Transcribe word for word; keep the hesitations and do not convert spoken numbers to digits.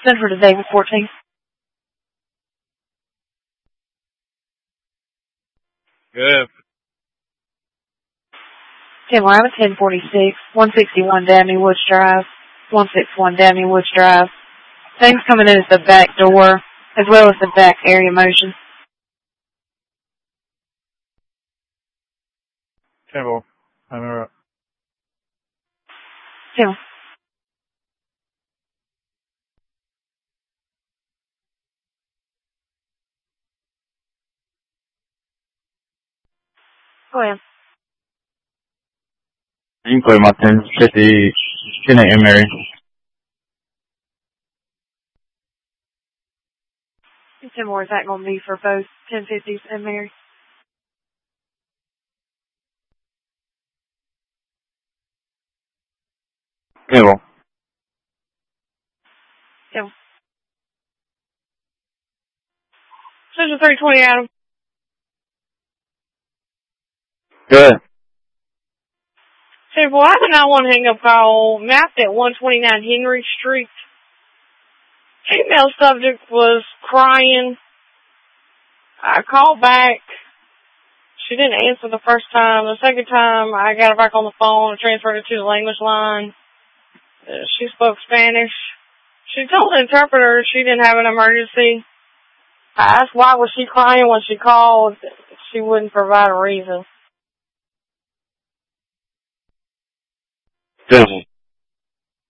Central to David fourteen. Good. ten eleven, ten forty-six, one sixty-one Dabney Woods Drive, one sixty-one Dabney Woods Drive. Things coming in at the back door, as well as the back area motion. Temple. I'm alright. Tim. Go ahead. You can play my ten fifty, ten a.m. Mary. Tim, where is that going to be for both ten fifties and Mary? Temple. Tim. Central three twenty, Adam. Good. Simple, I did not want to hang up call. Mapped at one twenty-nine Henry Street. Female subject was crying. I called back. She didn't answer the first time. The second time, I got her back on the phone and transferred her to the language line. Uh, she spoke Spanish. She told the interpreter she didn't have an emergency. I asked why was she crying when she called. She wouldn't provide a reason. Temple.